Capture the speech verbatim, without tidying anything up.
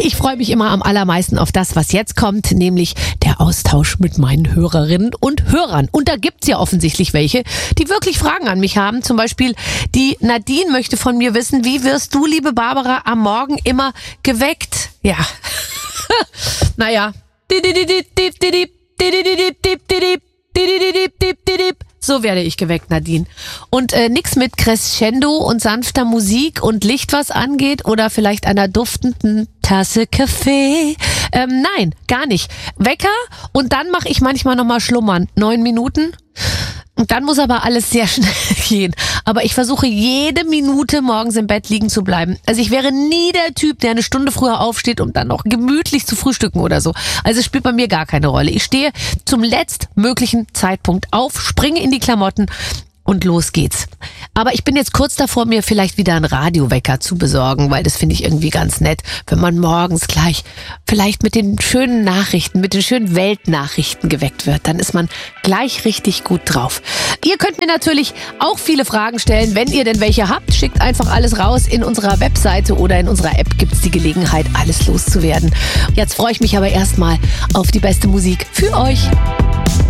Ich freue mich immer am allermeisten auf das, was jetzt kommt, nämlich der Austausch mit meinen Hörerinnen und Hörern. Und da gibt's ja offensichtlich welche, die wirklich Fragen an mich haben. Zum Beispiel die Nadine möchte von mir wissen, wie wirst du, liebe Barbara, am Morgen immer geweckt? Ja, naja. So werde ich geweckt, Nadine. Und äh, nix mit Crescendo und sanfter Musik und Licht, was angeht, oder vielleicht einer duftenden Tasse Kaffee. Ähm, nein, gar nicht. Wecker und dann mache ich manchmal nochmal schlummern. Neun Minuten. Und dann muss aber alles sehr schnell gehen. Aber ich versuche jede Minute morgens im Bett liegen zu bleiben. Also ich wäre nie der Typ, der eine Stunde früher aufsteht, um dann noch gemütlich zu frühstücken oder so. Also es spielt bei mir gar keine Rolle. Ich stehe zum letztmöglichen Zeitpunkt auf, springe in die Klamotten und los geht's. Aber ich bin jetzt kurz davor, mir vielleicht wieder einen Radiowecker zu besorgen, weil das finde ich irgendwie ganz nett, wenn man morgens gleich vielleicht mit den schönen Nachrichten, mit den schönen Weltnachrichten geweckt wird. Dann ist man gleich richtig gut drauf. Ihr könnt mir natürlich auch viele Fragen stellen, wenn ihr denn welche habt. Schickt einfach alles raus. In unserer Webseite oder in unserer App gibt's die Gelegenheit, alles loszuwerden. Jetzt freue ich mich aber erstmal auf die beste Musik für euch.